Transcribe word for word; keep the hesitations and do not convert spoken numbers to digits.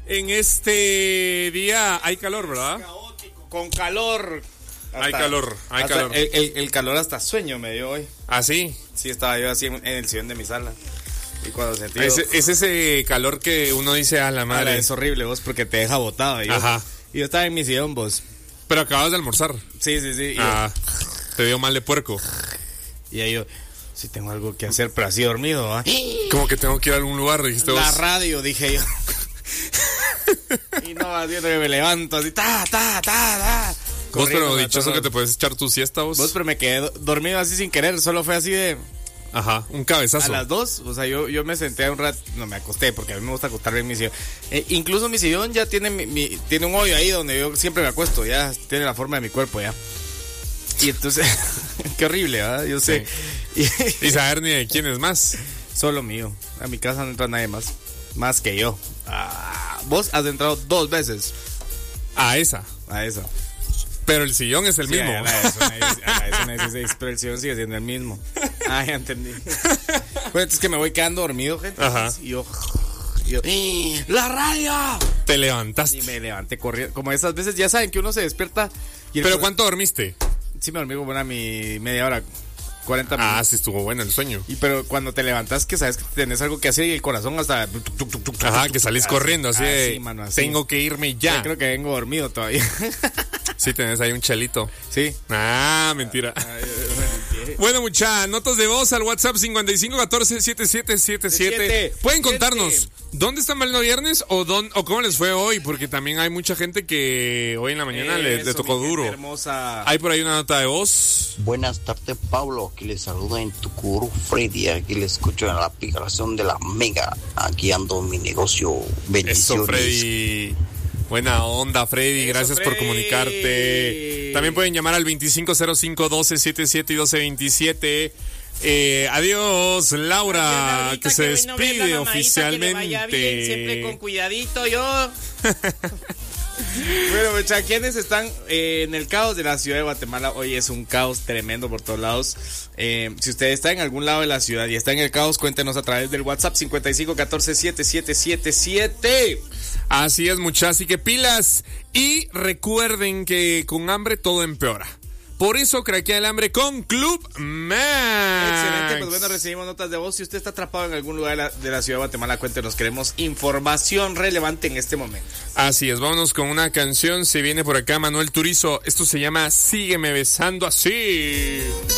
en este día hay calor, ¿verdad? Con calor. Hasta, hay calor, hay calor. El, el, el calor hasta sueño me dio hoy. ¿Ah, sí? Sí, estaba yo así en, en el sillón de mi sala. Y cuando sentí... Es, es ese calor que uno dice a la madre. Ala, es horrible, vos, porque te deja botado. Y yo, Ajá. Y yo estaba en mi sillón, vos. Pero acabas de almorzar. Sí, sí, sí. Ah, yo, te dio mal de puerco. Y ahí yo, sí tengo algo que hacer, pero así dormido, ¿ah? Como que tengo que ir a algún lugar, dijiste vos. La radio, dije yo. Y no, haciendo que me levanto así, ta, ta, ta, ta. Vos, pero dichoso que te puedes echar tu siesta, vos. Vos, pero me quedé dormido así sin querer, solo fue así de... Ajá, un cabezazo. A las dos, o sea, yo, yo me senté un rato, no me acosté porque a mí me gusta acostarme en mi sillón. Eh, incluso mi sillón ya tiene mi, mi, tiene un hoyo ahí donde yo siempre me acuesto, ya tiene la forma de mi cuerpo ya. Y entonces, qué horrible, ¿verdad? Yo sé. Sí. Y, y saber ni de quién es más. Solo mío, a mi casa no entra nadie más, más que yo. Ah, vos has entrado dos veces. A esa. A esa. Pero el sillón es el sí, mismo. A la de zona, a la de zona dieciséis, pero el sillón sigue siendo el mismo. Ah, ya entendí. Pues es que me voy quedando dormido, gente. Ajá. Y yo, y yo, ¡la radio! Te levantaste. Y me levanté corriendo. Como esas veces, ya saben que uno se despierta. Y ¿Pero co- cuánto dormiste? Sí, me dormí como una mi media hora, cuarenta minutos. Ah, sí estuvo bueno el sueño. Y pero cuando te levantas, que sabes que tenés algo que hacer y el corazón hasta... Ajá, que salís así, corriendo así, así, de... mano, así. Tengo que irme ya. Yo creo que vengo dormido todavía. Sí, tenés ahí un chelito. Sí. Ah, mentira. Bueno, mucha, notas de voz al WhatsApp cincuenta y cinco catorce setenta y siete setenta y siete. Pueden contarnos dónde están Valiendo Viernes o dónde, o cómo les fue hoy, porque también hay mucha gente que hoy en la mañana eh, le, le tocó duro. Hermosa. Hay por ahí una nota de voz. Buenas tardes, Pablo. Aquí les saluda en Tucurú, Freddy. Aquí les escucho en la aplicación de la Mega. Aquí ando mi negocio. Bendiciones. Eso, Freddy. Buena onda, Freddy. Eso, Gracias Freddy. por comunicarte. También pueden llamar al veinticinco cero cinco, doce setenta y siete y doce veintisiete. Eh, adiós, Laura, que se despide oficialmente. Que le vaya bien, siempre con cuidadito, yo. Bueno, muchachos, ¿quiénes están eh, en el caos de la ciudad de Guatemala? Hoy es un caos tremendo por todos lados. Eh, si usted está en algún lado de la ciudad y está en el caos, cuéntenos a través del WhatsApp cincuenta y cinco catorce setenta y siete setenta y siete. Así es, muchachos, así que pilas. Y recuerden que con hambre todo empeora. Por eso craquea el hambre con Club Max. Excelente, pues bueno, recibimos notas de voz. Si usted está atrapado en algún lugar de la, de la ciudad de Guatemala, cuéntenos, queremos información relevante en este momento. Así es, vámonos con una canción. Se viene por acá Manuel Turizo. Esto se llama Sígueme besando así.